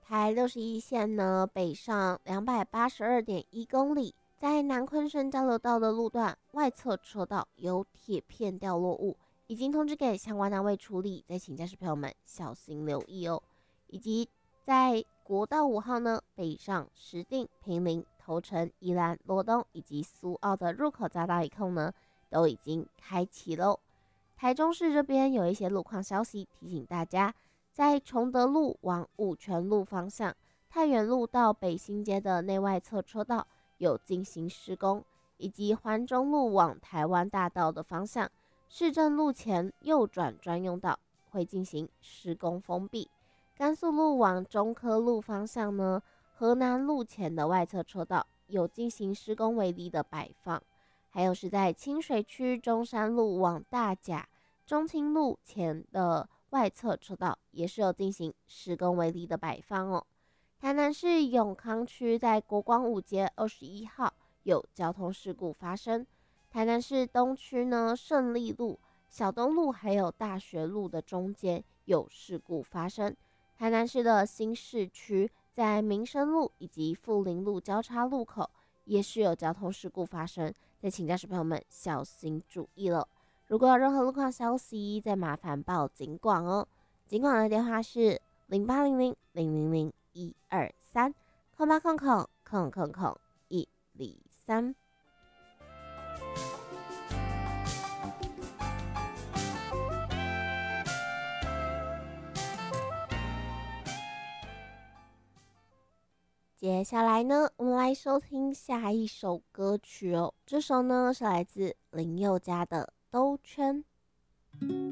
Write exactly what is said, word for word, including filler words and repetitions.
台六十一线呢北上两百八十二点一公里，在南昆生交流道的路段外侧车道有铁片掉落物，已经通知给相关单位处理，再请驾驶朋友们小心留意哦。以及在国道五号呢北上石碇、坪林、头城、宜兰、罗东以及苏澳的入口匝道一控呢都已经开启喽。台中市这边有一些路况消息提醒大家，在崇德路往五权路方向，太原路到北新街的内外侧车道有进行施工，以及环中路往台湾大道的方向，市政路前右转专用道会进行施工封闭。甘肃路往中科路方向呢，河南路前的外侧车道有进行施工围篱的摆放，还有是在清水区中山路往大甲、中清路前的外侧车道也是有进行施工围篱的摆放哦。台南市永康区在国光五街二十一号有交通事故发生，台南市东区呢胜利路、小东路还有大学路的中间有事故发生。台南市的新市区在民生路以及富林路交叉路口也是有交通事故发生，再请驾驶朋友们小心注意了。如果有任何路况消息，再麻烦报警广哦。警广的电话是零八零零零零零一二三空八空空空空空一零三。接下来呢，我们来收听下一首歌曲哦。这首呢是来自林宥嘉的《兜圈》。